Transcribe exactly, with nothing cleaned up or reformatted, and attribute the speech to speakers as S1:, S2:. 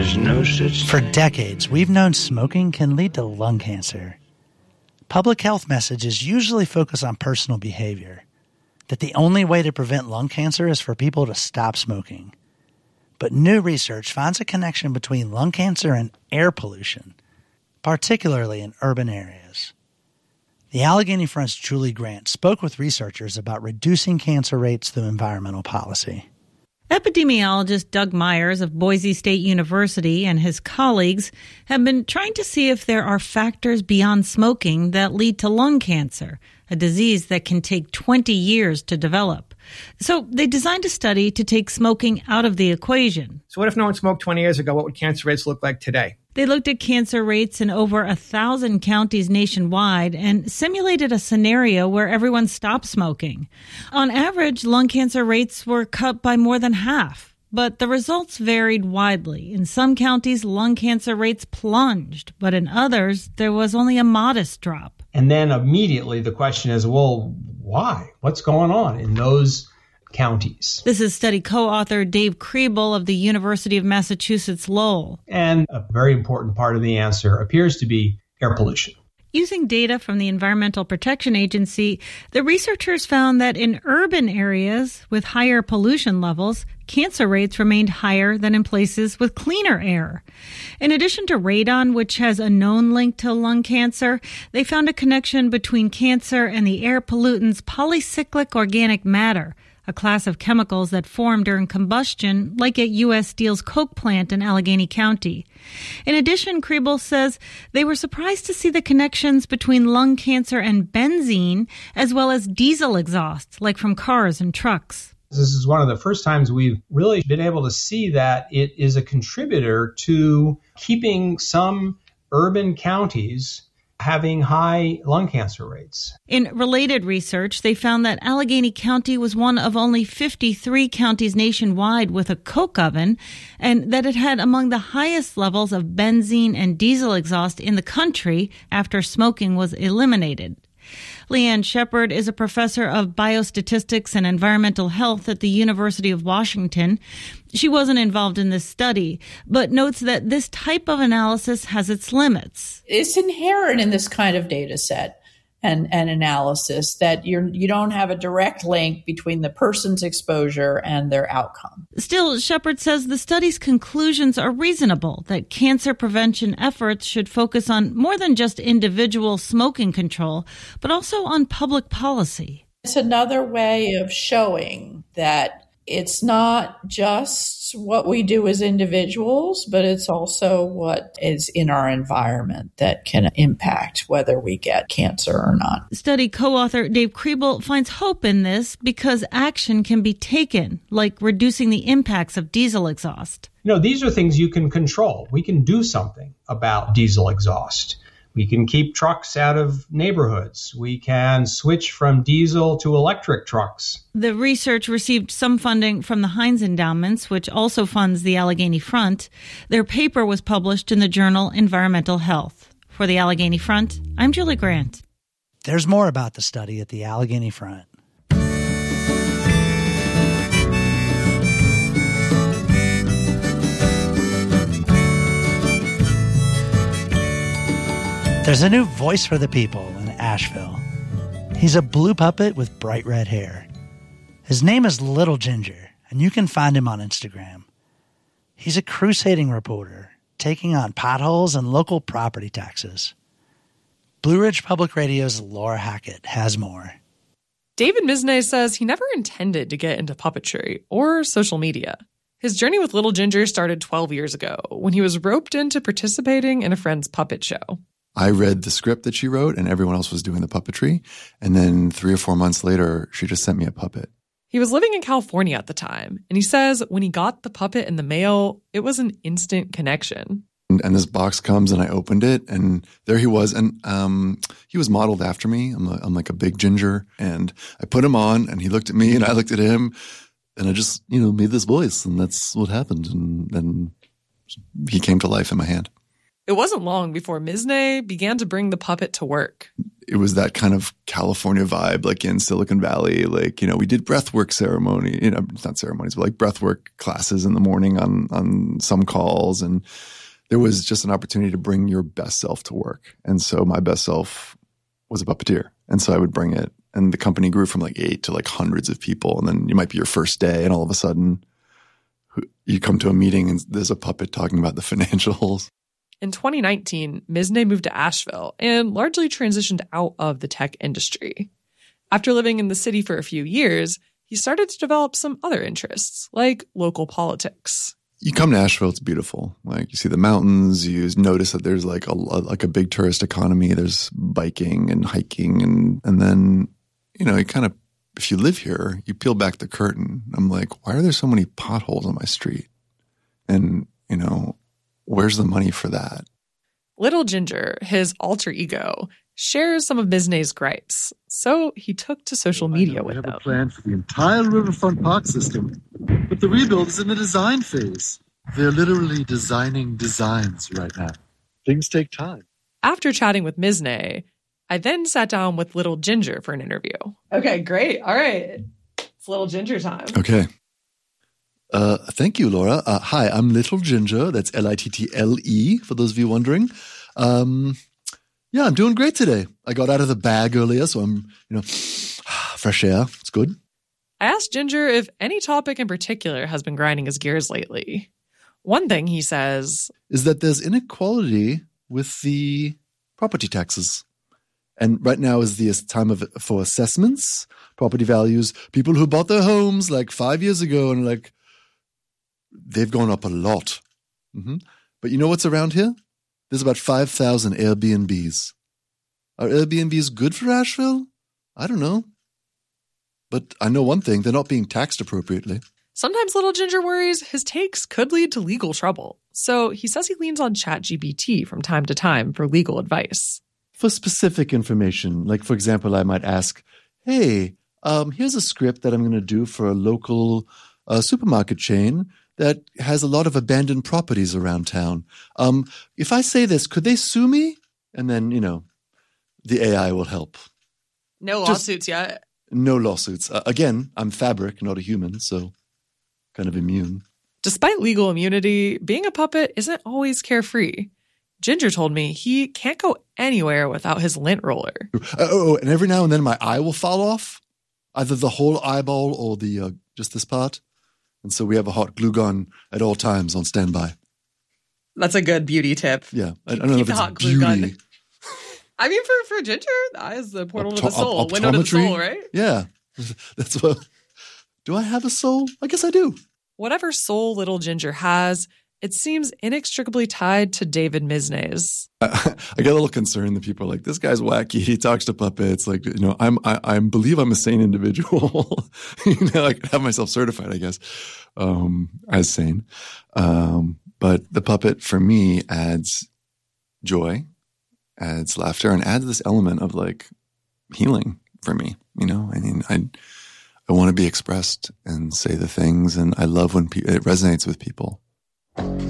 S1: There's no such
S2: For decades, we've known smoking can lead to lung cancer. Public health messages usually focus on personal behavior, that the only way to prevent lung cancer is for people to stop smoking. But new research finds a connection between lung cancer and air pollution, particularly in urban areas. The Allegheny Front's Julie Grant spoke with researchers about reducing cancer rates through environmental policy.
S3: Epidemiologist Doug Myers of Boise State University and his colleagues have been trying to see if there are factors beyond smoking that lead to lung cancer, a disease that can take twenty years to develop. So they designed a study to take smoking out of the equation.
S4: So what if no one smoked twenty years ago? What would cancer rates look like today?
S3: They looked at cancer rates in over a thousand counties nationwide and simulated a scenario where everyone stopped smoking. On average, lung cancer rates were cut by more than half, but the results varied widely. In some counties, lung cancer rates plunged, but in others, there was only a modest drop.
S5: And then immediately the question is, well, why? What's going on in those counties?
S3: This is study co-author Dave Kriebel of the University of Massachusetts Lowell.
S5: And a very important part of the answer appears to be air pollution.
S3: Using data from the Environmental Protection Agency, the researchers found that in urban areas with higher pollution levels, cancer rates remained higher than in places with cleaner air. In addition to radon, which has a known link to lung cancer, they found a connection between cancer and the air pollutants polycyclic organic matter, a class of chemicals that form during combustion, like at U S Steel's Coke plant in Allegheny County. In addition, Kriebel says they were surprised to see the connections between lung cancer and benzene, as well as diesel exhaust, like from cars and trucks.
S5: This is one of the first times we've really been able to see that it is a contributor to keeping some urban counties having high lung cancer rates.
S3: In related research, they found that Allegheny County was one of only fifty-three counties nationwide with a coke oven, and that it had among the highest levels of benzene and diesel exhaust in the country after smoking was eliminated. Leanne Shepard is a professor of biostatistics and environmental health at the University of Washington. She wasn't involved in this study, but notes that this type of analysis has its limits.
S6: It's inherent in this kind of data set and, and analysis that you're, you don't have a direct link between the person's exposure and their outcome.
S3: Still, Shepard says the study's conclusions are reasonable, that cancer prevention efforts should focus on more than just individual smoking control, but also on public policy.
S6: It's another way of showing that it's not just what we do as individuals, but it's also what is in our environment that can impact whether we get cancer or not.
S3: Study co-author Dave Kriebel finds hope in this because action can be taken, like reducing the impacts of diesel exhaust.
S5: You know, these are things you can control. We can do something about diesel exhaust. We can keep trucks out of neighborhoods. We can switch from diesel to electric trucks.
S3: The research received some funding from the Heinz Endowments, which also funds the Allegheny Front. Their paper was published in the journal Environmental Health. For the Allegheny Front, I'm Julie Grant.
S2: There's more about the study at the Allegheny Front. There's a new voice for the people in Asheville. He's a blue puppet with bright red hair. His name is Little Ginger, and you can find him on Instagram. He's a crusading reporter, taking on potholes and local property taxes. Blue Ridge Public Radio's Laura Hackett has more.
S7: David Misne says he never intended to get into puppetry or social media. His journey with Little Ginger started twelve years ago when he was roped into participating in a friend's puppet show.
S8: I read the script that she wrote and everyone else was doing the puppetry. And then three or four months later, she just sent me a puppet.
S7: He was living in California at the time. And he says when he got the puppet in the mail, it was an instant connection.
S8: And, and this box comes and I opened it and there he was. And um, he was modeled after me. I'm, a, I'm like a big ginger. And I put him on and he looked at me and I looked at him. And I just, you know, made this voice. And that's what happened. And then he came to life in my hand.
S7: It wasn't long before Misne began to bring the puppet to work.
S8: it was that kind of California vibe, like in Silicon Valley. Like, you know, we did breathwork ceremony, you know, not ceremonies, but like breathwork classes in the morning on, on some calls. And there was just an opportunity to bring your best self to work. And so my best self was a puppeteer. And so I would bring it. And the company grew from like eight to like hundreds of people. And then you might be your first day, and all of a sudden you come to a meeting and there's a puppet talking about the financials.
S7: In twenty nineteen, Mizne moved to Asheville and largely transitioned out of the tech industry. After living in the city for a few years, he started to develop some other interests, like local politics.
S8: You come to Asheville, it's beautiful. Like, you see the mountains, you notice that there's like a like a big tourist economy. There's biking and hiking, and and then, you know, you kind of, if you live here, you peel back the curtain. I'm like, why are there so many potholes on my street? And, you know, where's the money for that?
S7: Little Ginger, his alter ego, shares some of Mizne's gripes, so he took to social media with them.
S1: We have a plan for the entire Riverfront Park system, but the rebuild is in the design phase. They're literally designing designs right now. Things take time.
S7: After chatting with Mizne, I then sat down with Little Ginger for an interview. Okay, great. All right. It's Little Ginger time.
S8: Okay. Uh, thank you, Laura. Uh, hi, I'm Little Ginger. That's L I T T L E, for those of you wondering. Um, yeah, I'm doing great today. I got out of the bag earlier, so I'm, you know, fresh air. It's good.
S7: I asked Ginger if any topic in particular has been grinding his gears lately. One thing he says
S8: is that there's inequality with the property taxes. And right now is the time of for assessments, property values. People who bought their homes like five years ago and like, they've gone up a lot. Mm-hmm. But you know what's around here? There's about five thousand Airbnbs. Are Airbnbs good for Asheville? I don't know. But I know one thing, they're not being taxed appropriately.
S7: Sometimes Little Ginger worries his takes could lead to legal trouble. So he says he leans on ChatGPT from time to time for legal advice.
S8: For specific information, like for example, I might ask, hey, um, here's a script that I'm going to do for a local uh, supermarket chain that has a lot of abandoned properties around town. Um, if I say this, could they sue me? And then, you know, the A I will help.
S7: No
S8: Just,
S7: lawsuits yet?
S8: No lawsuits. Uh, again, I'm fabric, not a human, so kind of immune.
S7: Despite legal immunity, being a puppet isn't always carefree. Ginger told me he can't go anywhere without his lint roller.
S8: Oh, and every now and then my eye will fall off, either the whole eyeball or the uh, just this part. And so we have a hot glue gun at all times on standby.
S7: That's a good beauty tip.
S8: Yeah. I, I don't know if it's beauty. Gun.
S7: I mean, for, for Ginger, the eye is the portal
S8: Opto-
S7: to the soul.
S8: op-
S7: Window to the soul, right?
S8: Yeah. That's what. Do I have a soul? I guess I do.
S7: Whatever soul Little Ginger has, it seems inextricably tied to David Mizne's.
S8: I, I get a little concerned that people are like, this guy's wacky. He talks to puppets. Like, you know, I'm, I, I believe I'm a sane individual. You know, I could have myself certified, I guess, um, as sane. Um, but the puppet for me adds joy, adds laughter, and adds this element of like healing for me. You know, I mean, I, I want to be expressed and say the things, and I love when pe- it resonates with people.